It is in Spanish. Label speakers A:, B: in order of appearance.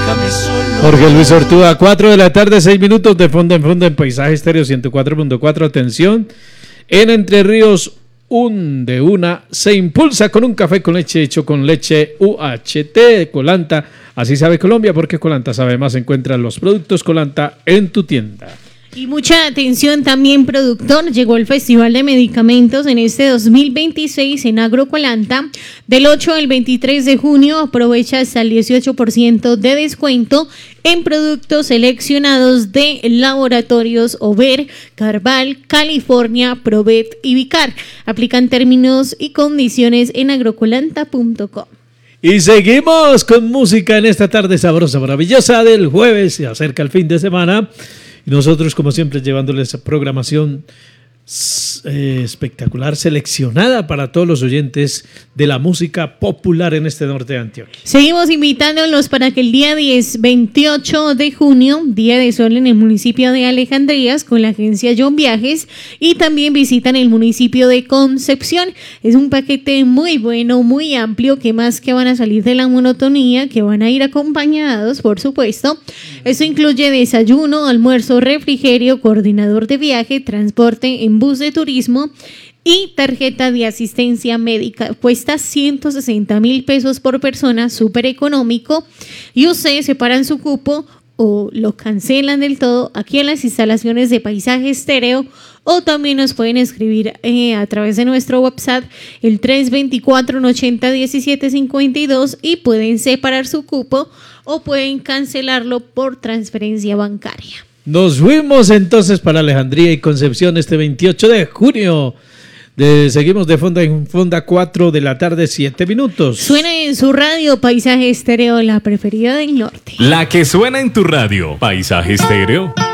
A: Jorge Luis Ortúa, 4 de la tarde, 6 minutos de fondo en Paisaje Estéreo 104.4. Atención, en Entre Ríos, un de una se impulsa con un café con leche hecho con leche UHT de Colanta. Así sabe Colombia, porque Colanta sabe más. Encuentra los productos Colanta en tu tienda.
B: Y mucha atención también, productor, llegó el Festival de Medicamentos en este 2026 en Agrocolanta. Del 8 al 23 de junio aprovecha hasta el 18% de descuento en productos seleccionados de laboratorios Over, Carval, California, Provet y Vicar. Aplican términos y condiciones en agrocolanta.com.
A: Y seguimos con música en esta tarde sabrosa, maravillosa del jueves. Se acerca el fin de semana. Y nosotros, como siempre, llevándoles programación espectacular, seleccionada para todos los oyentes de la música popular en este norte de Antioquia.
B: Seguimos invitándolos para que el día 28 de junio, Día de Sol en el municipio de Alejandrías, con la agencia John Viajes, y también visitan el municipio de Concepción. Es un paquete muy bueno, muy amplio, que más que van a salir de la monotonía, que van a ir acompañados, por supuesto. Esto incluye desayuno, almuerzo, refrigerio, coordinador de viaje, transporte en bus de turismo y tarjeta de asistencia médica. Cuesta 160,000 pesos por persona, súper económico, y ustedes separan su cupo o lo cancelan del todo aquí en las instalaciones de Paisaje Estéreo, o también nos pueden escribir a través de nuestro WhatsApp, el 324-180-1752, y pueden separar su cupo o pueden cancelarlo por transferencia bancaria.
A: Nos fuimos entonces para Alejandría y Concepción este 28 de junio. Seguimos de fonda en fonda, 4 de la tarde, 7 minutos.
B: Suena en su radio Paisaje Estéreo, la preferida del norte.
C: La que suena en tu radio, Paisaje Estéreo.